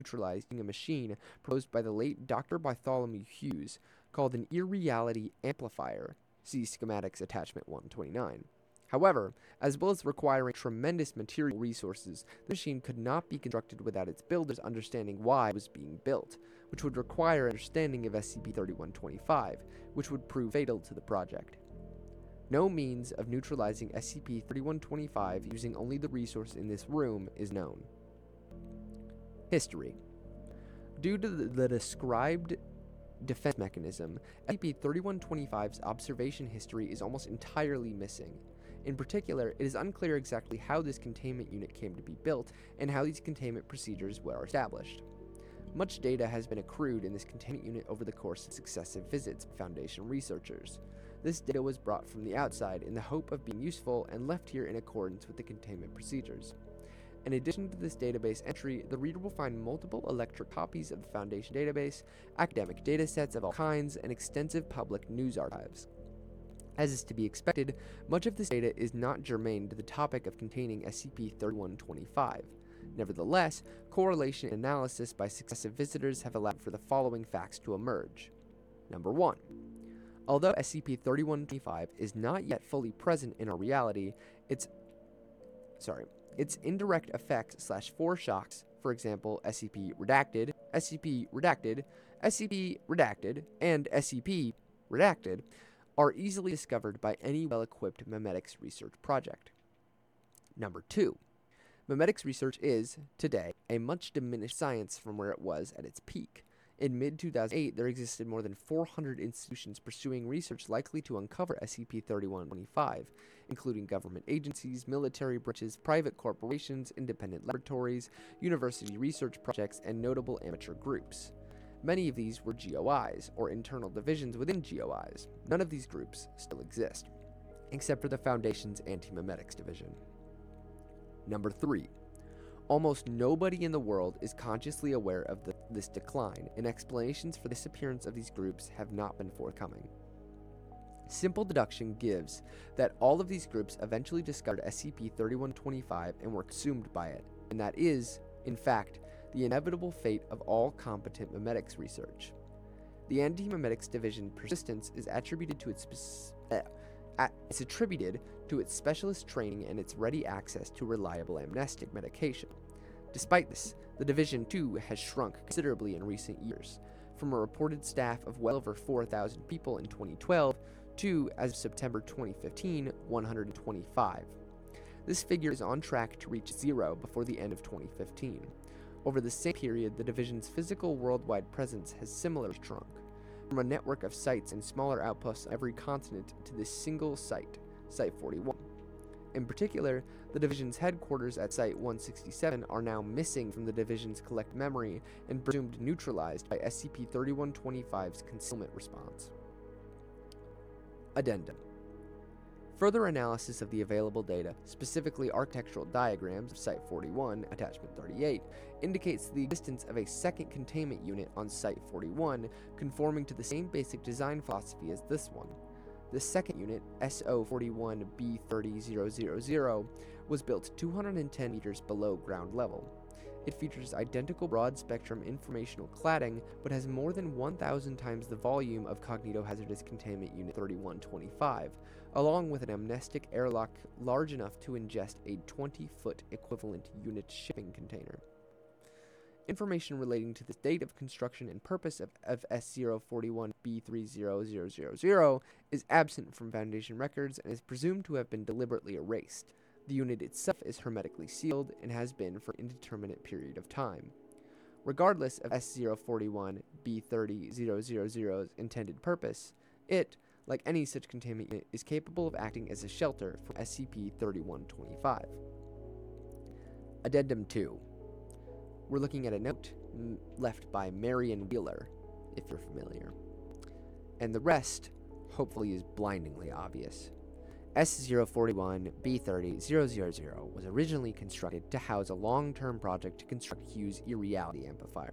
neutralized using a machine proposed by the late Dr. Bartholomew Hughes called an irreality amplifier. See schematics attachment 129. However, as well as requiring tremendous material resources, the machine could not be constructed without its builders understanding why it was being built, which would require understanding of SCP-3125, which would prove fatal to the project. No means of neutralizing SCP-3125 using only the resource in this room is known. History. Due to the described defense mechanism, SCP-3125's observation history is almost entirely missing. In particular, it is unclear exactly how this containment unit came to be built and how these containment procedures were established. Much data has been accrued in this containment unit over the course of successive visits by Foundation researchers. This data was brought from the outside in the hope of being useful and left here in accordance with the containment procedures. In addition to this database entry, the reader will find multiple electric copies of the Foundation database, academic datasets of all kinds, and extensive public news archives. As is to be expected, much of this data is not germane to the topic of containing SCP-3125. Nevertheless, correlation and analysis by successive visitors have allowed for the following facts to emerge. Number 1. Although SCP-3125 is not yet fully present in our reality, its indirect effects / foreshocks, for example SCP-redacted, SCP-redacted, SCP-redacted, and SCP-redacted, are easily discovered by any well-equipped memetics research project. Number 2. Memetics research is, today, a much diminished science from where it was at its peak. In mid-2008, there existed more than 400 institutions pursuing research likely to uncover SCP-3125, including government agencies, military branches, private corporations, independent laboratories, university research projects, and notable amateur groups. Many of these were GOIs, or internal divisions within GOIs. None of these groups still exist, except for the Foundation's Anti-Memetics Division. Number 3. Almost nobody in the world is consciously aware of this decline, and explanations for the disappearance of these groups have not been forthcoming. Simple deduction gives that all of these groups eventually discovered SCP-3125 and were consumed by it, and that is, in fact, the inevitable fate of all competent memetics research. The Anti-Memetics Division persistence is attributed to its specialist training and its ready access to reliable amnestic medication. Despite this, the Division too has shrunk considerably in recent years, from a reported staff of well over 4,000 people in 2012 to, as of September 2015, 125. This figure is on track to reach 0 before the end of 2015. Over the same period, the Division's physical worldwide presence has similarly shrunk, from a network of sites and smaller outposts on every continent to this single site, Site 41. In particular, the Division's headquarters at Site 167 are now missing from the Division's collective memory and presumed neutralized by SCP-3125's concealment response. Addendum. Further analysis of the available data, specifically architectural diagrams of Site 41, Attachment 38, indicates the existence of a second containment unit on Site 41, conforming to the same basic design philosophy as this one. The second unit, SO41B30000, was built 210 meters below ground level. It features identical broad-spectrum informational cladding, but has more than 1,000 times the volume of Cognitohazardous Containment Unit 3125, along with an amnestic airlock large enough to ingest a 20-foot equivalent unit shipping container. Information relating to the date of construction and purpose of S041B30000 is absent from Foundation records and is presumed to have been deliberately erased. The unit itself is hermetically sealed and has been for an indeterminate period of time. Regardless of S041B30000's intended purpose, it, like any such containment unit, is capable of acting as a shelter from SCP-3125. Addendum 2. We're looking at a note left by Marion Wheeler, if you're familiar. And the rest, hopefully, is blindingly obvious. S041B30000 was originally constructed to house a long-term project to construct Hughes' irreality amplifier.